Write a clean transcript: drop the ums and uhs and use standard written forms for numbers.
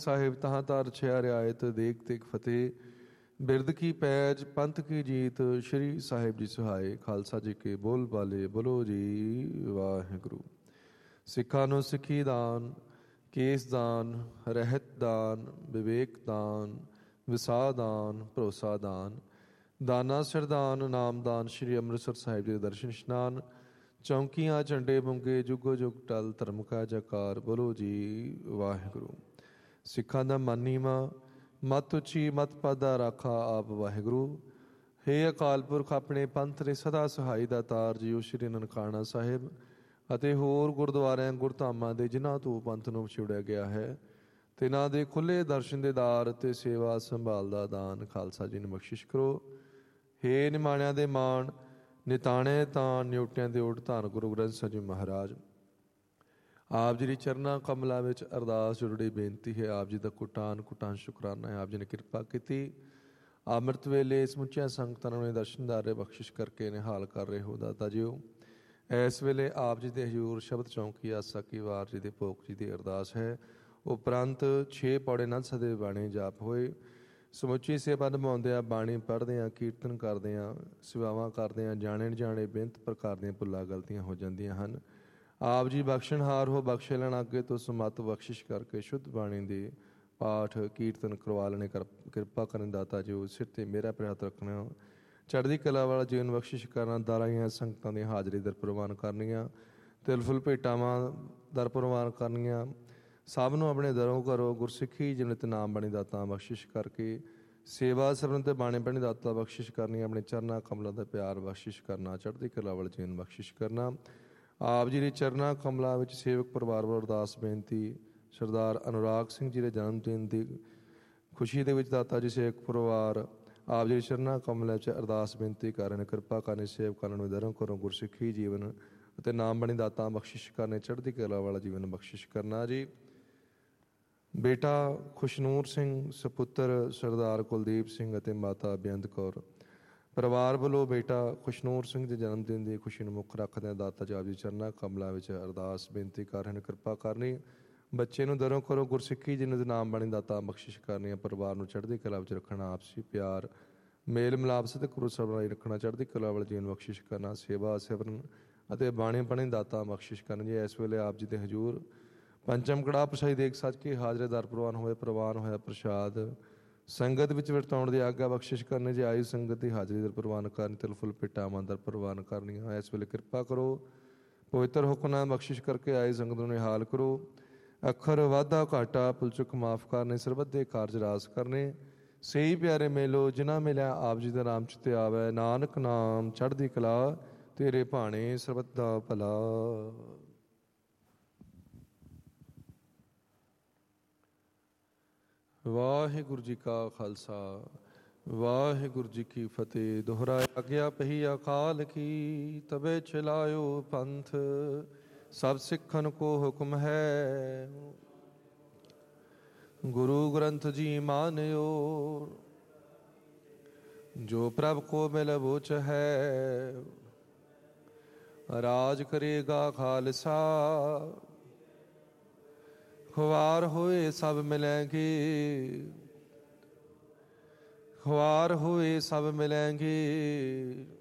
ਸਾਹਿਬ ਤਹਾਂ ਤਾਂ ਰਛਿਆ ਰਿਆਇਤ ਦੇਖ ਤੇਖ ਫਤਿਹ ਬਿਰਦ ਕੀ ਪੈਜ ਪੰਥ ਕੀ ਜੀਤ ਸ਼੍ਰੀ ਸਾਹਿਬ ਜੀ ਸੁਹਾਏ। ਖਾਲਸਾ ਜੀ ਕੇ ਬੋਲ ਬਾਲੇ ਬੋਲੋ ਜੀ ਵਾਹਿਗੁਰੂ। ਸਿੱਖਾਂ ਨੂੰ ਸਿੱਖੀ ਦਾਨ, ਕੇਸ ਦਾਨ, ਰਹਿਤ ਦਾਨ, ਵਿਵੇਕ ਦਾਨ, ਵਿਸਾਹ ਦਾਨ, ਭਰੋਸਾ ਦਾਨ, ਦਾਨਾ ਸਰਦਾਨ, ਨਾਮਦਾਨ। ਸ਼੍ਰੀ ਅੰਮ੍ਰਿਤਸਰ ਸਾਹਿਬ ਜੀ ਦੇ ਦਰਸ਼ਨ ਇਸ਼ਨਾਨ, ਚੌਂਕੀਆਂ ਝੰਡੇ ਬੁੰਗੇ ਜੁਗੋ ਜੁਗ ਟਲ ਧਰਮ ਕਾ ਜੈਕਾਰ ਬੋਲੋ ਜੀ ਵਾਹਿਗੁਰੂ। ਸਿੱਖਾਂ ਦਾ ਮਨ ਨੀਵਾਂ, ਮਤ ਉੱਚੀ, ਮਤ ਪਾਦਾ ਰਾਖਾ ਆਪ ਵਾਹਿਗੁਰੂ। ਹੇ ਅਕਾਲ ਪੁਰਖ ਆਪਣੇ ਪੰਥ ਦੇ ਸਦਾ ਸਹਾਈ ਦਾ ਤਾਰ ਜੀਓ ਸ਼੍ਰੀ ਨਨਕਾਣਾ ਸਾਹਿਬ ਅਤੇ ਹੋਰ ਗੁਰਦੁਆਰਿਆਂ ਗੁਰਧਾਮਾਂ ਦੇ ਜਿਨ੍ਹਾਂ ਤੋਂ ਪੰਥ ਨੂੰ ਵਿਛੋੜਿਆ ਗਿਆ ਹੈ, ਤਿਨਾਂ ਦੇ ਖੁੱਲ੍ਹੇ ਦਰਸ਼ਨ ਦੇ ਦਾਰ ਅਤੇ ਸੇਵਾ ਸੰਭਾਲ ਦਾ ਦਾਨ ਖਾਲਸਾ ਜੀ ਨੂੰ ਬਖਸ਼ਿਸ਼ ਕਰੋ। ਹੇ ਨਿਮਾਣਿਆਂ ਦੇ ਮਾਣ, ਨਿਤਾਣੇ ਤਾਂ ਨਿਉਟਿਆਂ ਦੇ ਓਟ ਧੰਨ ਗੁਰੂ ਗ੍ਰੰਥ ਸਾਹਿਬ ਜੀ ਮਹਾਰਾਜ। ਆਪ ਜੀ ਦੀ ਚਰਨਾਂ ਕਮਲਾਂ ਵਿੱਚ ਅਰਦਾਸ ਜੁੜੀ ਬੇਨਤੀ ਹੈ। ਆਪ ਜੀ ਦਾ ਕੁਟਾਨ ਕੁਟਾਨ ਸ਼ੁਕਰਾਨਾ ਹੈ। ਆਪ ਜੀ ਨੇ ਕਿਰਪਾ ਕੀਤੀ ਅੰਮ੍ਰਿਤ ਵੇਲੇ ਸਮੁੱਚੀਆਂ ਸੰਗਤਾਂ ਨੂੰ ਦਰਸ਼ਨਦਾਰੇ ਬਖਸ਼ਿਸ਼ ਕਰਕੇ ਨਿਹਾਲ ਕਰ ਰਹੇ ਹੋ ਦਾਤਾ ਜੀਓ। ਇਸ ਵੇਲੇ ਆਪ ਜੀ ਦੇ ਹਜ਼ੂਰ ਸ਼ਬਦ ਚੌਂਕੀ ਆਸਾ ਕੀ ਵਾਰ ਜੀ ਦੇ ਭੋਗ ਜੀ ਦੀ ਅਰਦਾਸ ਹੈ। ਉਪਰੰਤ 6 ਪੌੜੇ ਨੰਦ ਸਾਹਿਬ ਦੇ ਬਾਣੀ ਜਾਪ ਹੋਏ। ਸਮੁੱਚੀ ਸੇਵਾ ਨਿਭਾਉਂਦਿਆਂ ਬਾਣੀ ਪੜ੍ਹਦਿਆਂ ਕੀਰਤਨ ਕਰਦਿਆਂ ਸੇਵਾਵਾਂ ਕਰਦਿਆਂ ਜਾਣੇ ਅਣਜਾਣੇ ਬੇਅੰਤ ਪ੍ਰਕਾਰ ਦੀਆਂ ਭੁੱਲਾਂ ਗਲਤੀਆਂ ਹੋ ਜਾਂਦੀਆਂ ਹਨ। ਆਪ ਜੀ ਬਖਸ਼ਣਹਾਰ ਹੋ, ਬਖਸ਼ੇ ਲੈਣਾ ਅੱਗੇ ਤੋਂ ਸਮੱਤ ਬਖਸ਼ਿਸ਼ ਕਰਕੇ ਸ਼ੁੱਧ ਬਾਣੀ ਦੇ ਪਾਠ ਕੀਰਤਨ ਕਰਵਾ ਲੈਣੇ ਕਿਰਪਾ ਕਰਨ ਦਾਤਾ ਜੀ। ਸਿਰ 'ਤੇ ਮੇਰਾ ਪੈਰ ਹੱਥ ਰੱਖਣਾ, ਚੜ੍ਹਦੀ ਕਲਾ ਵਾਲਾ ਜੀਵਨ ਬਖਸ਼ਿਸ਼ ਕਰਨਾ, ਦਾਰਾਈਆਂ ਸੰਗਤਾਂ ਦੀਆਂ ਹਾਜ਼ਰੀ ਦਰ ਪ੍ਰਵਾਨ ਕਰਨੀਆਂ, ਤਿਲ ਫੁੱਲ ਭੇਟਾਵਾਂ ਦਰ ਪ੍ਰਵਾਨ ਕਰਨੀਆਂ। ਸਭ ਨੂੰ ਆਪਣੇ ਦਰੋਂ ਕਰੋ ਗੁਰਸਿੱਖੀ ਜਿਵਨਿਤ ਨਾਮ ਬਾਣੀ ਦਾਤਾ ਬਖਸ਼ਿਸ਼ ਕਰਕੇ ਸੇਵਾ ਸਬਰਨ ਤੇ ਬਾਣੀ ਬਾਣੀ ਦਾਤਾ ਬਖਸ਼ਿਸ਼ ਕਰਨੀ, ਆਪਣੇ ਚਰਨਾਂ ਕਮਲਾਂ ਦਾ ਪਿਆਰ ਬਖਸ਼ਿਸ਼ ਕਰਨਾ, ਚੜ੍ਹਦੀ ਕਲਾ ਵਾਲਾ ਜੀਵਨ ਬਖਸ਼ਿਸ਼ ਕਰਨਾ। ਆਪ ਜੀ ਦੇ ਚਰਨਾਂ ਕਮਲਾਂ ਵਿੱਚ ਸੇਵਕ ਪਰਿਵਾਰ ਵੱਲੋਂ ਅਰਦਾਸ ਬੇਨਤੀ। ਸਰਦਾਰ ਅਨੁਰਾਗ ਸਿੰਘ ਜੀ ਦੇ ਜਨਮ ਦਿਨ ਦੀ ਖੁਸ਼ੀ ਦੇ ਵਿੱਚ ਦਾਤਾ ਜੀ ਸੇਵਕ ਪਰਿਵਾਰ ਆਪ ਜੀ ਦੇ ਚਰਨਾਂ ਕਮਲਾਂ 'ਚ ਅਰਦਾਸ ਬੇਨਤੀ ਕਰ ਰਹੇ ਨੇ। ਕਿਰਪਾ ਕਰਨੀ ਸੇਵਕਾਂ ਨੂੰ ਦਰੋਂ ਕਰੋ ਗੁਰਸਿੱਖੀ ਜੀਵਨ ਅਤੇ ਨਾਮ ਬਾਣੀ ਦਾਤਾ ਬਖਸ਼ਿਸ਼ ਕਰਨੇ, ਚੜ੍ਹਦੀ ਕਲਾ ਵਾਲਾ ਜੀਵਨ ਬਖਸ਼ਿਸ਼ ਕਰਨਾ ਜੀ। ਬੇਟਾ ਖੁਸ਼ਨੂਰ ਸਿੰਘ ਸਪੁੱਤਰ ਸਰਦਾਰ ਕੁਲਦੀਪ ਸਿੰਘ ਅਤੇ ਮਾਤਾ ਬੇਅੰਤ ਕੌਰ ਪਰਿਵਾਰ ਵੱਲੋਂ ਬੇਟਾ ਖੁਸ਼ਨੂਰ ਸਿੰਘ ਦੇ ਜਨਮ ਦਿਨ ਦੀ ਖੁਸ਼ੀ ਨੂੰ ਮੁੱਖ ਰੱਖਦਿਆਂ ਦਾਤਾ ਜੀ ਆਪ ਜੀ ਚਰਨਾਂ ਕਮਲਾਂ ਵਿੱਚ ਅਰਦਾਸ ਬੇਨਤੀ ਕਰ ਰਹੇ ਨੇ। ਕਿਰਪਾ ਕਰਨੀ ਬੱਚੇ ਨੂੰ ਦਰੋਂ ਕਰੋ ਗੁਰਸਿੱਖੀ ਜਿਹਨਾਂ ਦੇ ਨਾਮ ਬਾਣੀ ਦਾਤਾ ਬਖਸ਼ਿਸ਼ ਕਰਨੀ, ਪਰਿਵਾਰ ਨੂੰ ਚੜ੍ਹਦੀ ਕਲਾ ਵਿੱਚ ਰੱਖਣਾ, ਆਪਸੀ ਪਿਆਰ ਮੇਲ ਮਿਲਾਪ ਸਤ ਗੁਰੂ ਸਾਹਿਬ ਰੱਖਣਾ, ਚੜ੍ਹਦੀ ਕਲਾ ਵਾਲੇ ਜੀਵਨ ਬਖਸ਼ਿਸ਼ ਕਰਨਾ, ਸੇਵਾ ਸਿਮਰਨ ਅਤੇ ਬਾਣੀ ਬਾਣੀ ਦਾਤਾ ਬਖਸ਼ਿਸ਼ ਕਰਨ ਜੀ। ਇਸ ਵੇਲੇ ਆਪ ਜੀ ਦੇ ਹਜ਼ੂਰ ਪੰਚਮ ਕੜਾਹ ਪ੍ਰਸ਼ਾਦੀ ਦੇਖ ਸੱਜ ਕੇ ਹਾਜ਼ਰੇ ਦਰ ਪ੍ਰਵਾਨ ਹੋਏ। ਪ੍ਰਵਾਨ ਹੋਇਆ ਪ੍ਰਸ਼ਾਦ ਸੰਗਤ ਵਿੱਚ ਵਰਤਾਉਣ ਦੀ ਆਗਿਆ ਬਖਸ਼ਿਸ਼ ਕਰਨੀ ਜੀ। ਆਈ ਸੰਗਤ ਦੀ ਹਾਜ਼ਰੀ ਦਰ ਪ੍ਰਵਾਨ ਕਰਨੀ, ਤਿਲ ਫੁੱਲ ਭੇਟਾਵਾਂ ਦਰ ਪ੍ਰਵਾਨ ਕਰਨੀਆਂ। ਇਸ ਵੇਲੇ ਕਿਰਪਾ ਕਰੋ ਪਵਿੱਤਰ ਹੁਕਮ ਨਾਲ ਬਖਸ਼ਿਸ਼ ਕਰਕੇ ਆਈ ਸੰਗਤ ਨੂੰ ਨਿਹਾਲ ਕਰੋ। ਅੱਖਰ ਵਾਧਾ ਘਾਟਾ ਭੁੱਲ ਚੁੱਕ ਮਾਫ ਕਰਨੇ, ਸਰਬੱਤ ਦੇ ਕਾਰਜ ਰਾਸ ਕਰਨੇ। ਸਹੀ ਪਿਆਰੇ ਮੇਲੋ ਜਿਨ੍ਹਾਂ ਮਿਲਿਆ ਆਪ ਜੀ ਦਾ ਨਾਮ ਚਿੱਤੇ ਆਵੈ, ਨਾਨਕ ਨਾਮ ਚੜ੍ਹਦੀ ਕਲਾ ਤੇਰੇ ਭਾਣੇ ਸਰਬੱਤ ਦਾ ਭਲਾ। ਵਾਹਿਗੁਰੂ ਜੀ ਕਾ ਖਾਲਸਾ ਵਾਹਿਗੁਰੂ ਜੀ ਕੀ ਫਤਿਹ। ਦੋਹਰਾ ਆਗਿਆ ਪਹੀ ਅਕਾਲ ਕੀ, ਤਬੇ ਚਲਾਇਓ ਪੰਥ ਸਭ ਸਿੱਖਨ ਕੋ ਹੁਕਮ ਹੈ। ਗੁਰੂ ਗ੍ਰੰਥ ਜੀ ਮਾਨਿਓ, ਜੋ ਪ੍ਰਭ ਕੋ ਮਿਲ ਬੋਚ ਹੈ। ਰਾਜ ਕਰੇਗਾ ਖਾਲਸਾ, ਖੁਆਰ ਹੋਏ ਸਭ ਮਿਲੈਂਗੇ, ਖੁਆਰ ਹੋਏ ਸਭ ਮਿਲੈਂਗੇ।